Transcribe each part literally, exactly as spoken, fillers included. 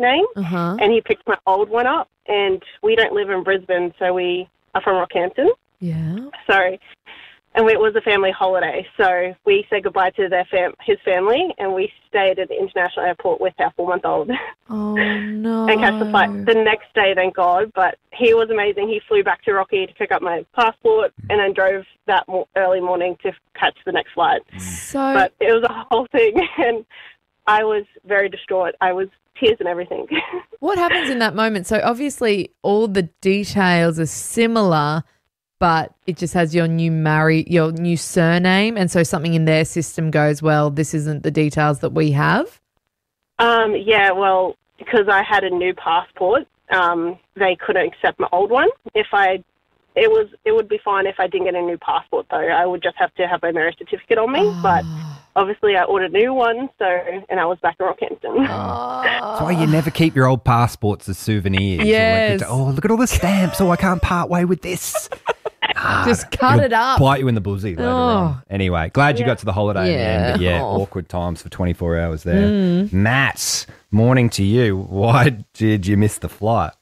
nickname, Uh-huh. and he picked my old one up. And we don't live in Brisbane, so we are from Rockhampton. Yeah. So, and it was a family holiday. So we said goodbye to their fam- his family, and we stayed at the international airport with our four-month-old Oh, no. and catch the flight the next day, thank God. But he was amazing. He flew back to Rocky to pick up my passport and then drove that mo- early morning to catch the next flight. So, But it was a whole thing, and I was very distraught. I was tears and everything. what happens in that moment? So obviously all the details are similar, but it just has your new marry, your new surname, and so something in their system goes, well, this isn't the details that we have. Um, yeah, well, because I had a new passport, um, they couldn't accept my old one. If I, it was, it would be fine if I didn't get a new passport, though. I would just have to have my marriage certificate on me. Oh. But obviously, I ordered a new one, so and I was back in Rockhampton. That's why you never keep your old passports as souvenirs. Yes. Or like, oh, look at all the stamps. Oh, I can't part way with this. Ah, Just cut it'll it up. Bite you in the buzzy later Oh. on. Anyway, glad you got to the holiday in the end. But Yeah. yeah, Oh. awkward times for twenty-four hours there. Matt, morning to you. Why did you miss the flight?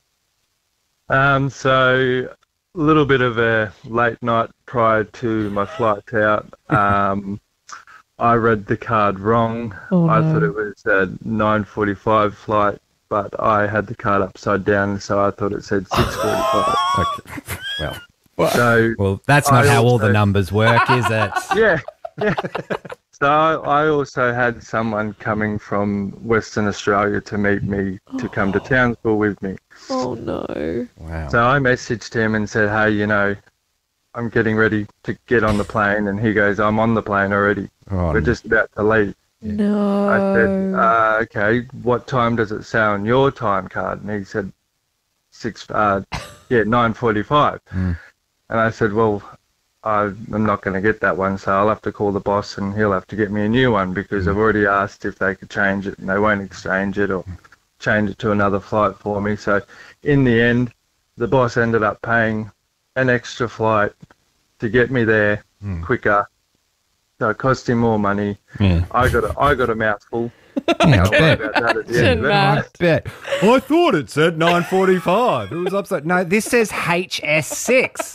Um, so a little bit of a late night prior to my flight out. Um, I read the card wrong. Oh, I no. thought it was a nine forty-five flight, but I had the card upside down, so I thought it said six forty-five. Okay. Well, So well, that's not I how all also- the numbers work, is it? yeah, yeah. So I, I also had someone coming from Western Australia to meet me to come to Townsville with me. Oh, no. Wow. So I messaged him and said, hey, you know, I'm getting ready to get on the plane. And he goes, I'm on the plane already. Oh, We're just about to leave. No. I said, uh, okay, what time does it say on your time card? And he said, six, uh, yeah, nine forty-five. Mm. And I said, well, I, I'm not going to get that one, so I'll have to call the boss and he'll have to get me a new one because I've already asked if they could change it and they won't exchange it or change it to another flight for me. So in the end, the boss ended up paying an extra flight to get me there Mm. quicker. So it cost him more money. Yeah. I got a, I got a mouthful. Yeah, I Don't worry bet. about that at the end of it. Matt. I bet. I thought it said nine forty-five. It was upside. No, this says H S six.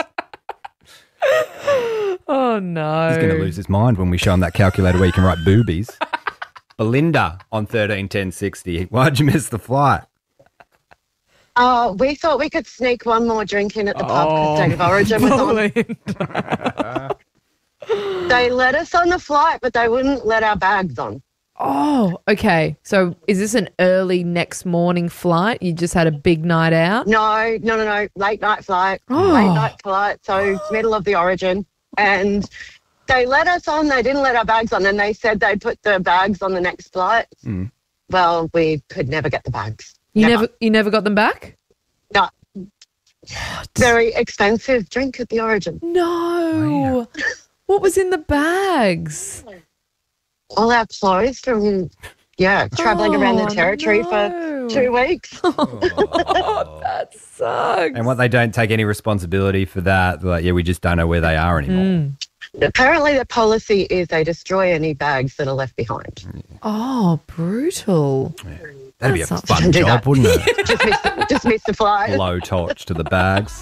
Oh, no. He's going to lose his mind when we show him that calculator where you can write boobies. Belinda on thirteen ten sixty. Why'd you miss the flight? Oh, we thought we could sneak one more drink in at the pub because State of Origin was on. Belinda. They let us on the flight, but they wouldn't let our bags on. Oh, okay. So is this an early next morning flight? You just had a big night out? No, no, no, no. Late night flight. Oh. Late night flight. So middle of the Origin. And they let us on. They didn't let our bags on. And they said they'd put the bags on the next flight. Mm. Well, we could never get the bags. You never you never got them back? No. Very expensive drink at the Origin. No. What was in the bags? All our clothes from, yeah, travelling around the Oh, territory no. for two weeks. Oh, that sucks. And what, they don't take any responsibility for that? They're like, yeah, we just don't know where they are anymore. Mm. Apparently the policy is they destroy any bags that are left behind. Oh, brutal. That'd be a That's not- fun Don't do job, that. wouldn't it? Just miss the, just miss the flight. Low torch to the bags.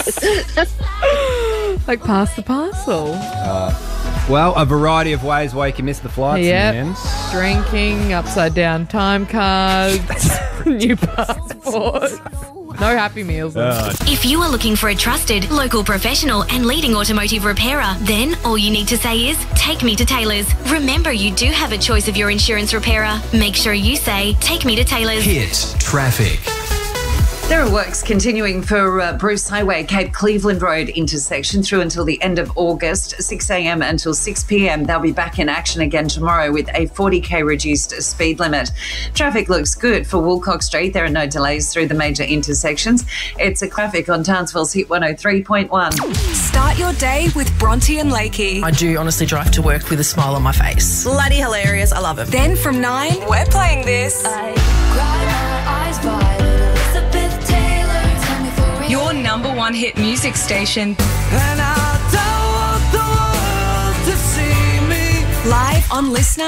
Like pass the parcel. Well, a variety of ways why you can miss the flights Yep. in the end. Drinking, upside down time cards, new passport. No Happy Meals. Uh, If you are looking for a trusted, local professional and leading automotive repairer, then all you need to say is, take me to Taylor's. Remember, you do have a choice of your insurance repairer. Make sure you say, take me to Taylor's. Hit traffic. There are works continuing for uh, Bruce Highway, Cape Cleveland Road intersection through until the end of August, six a.m. until six p.m. They'll be back in action again tomorrow with a forty k reduced speed limit. Traffic looks good for Woolcock Street. There are no delays through the major intersections. It's a traffic on Townsville's Hit one oh three point one. Start your day with Bronte and Lakey. I do honestly drive to work with a smile on my face. Bloody hilarious. I love it. Then from nine, we're playing this. I cry my eyes wide. Elizabeth Taylor, tell me for real. Your number one hit music station. And I don't want the world to see me. Live on Listener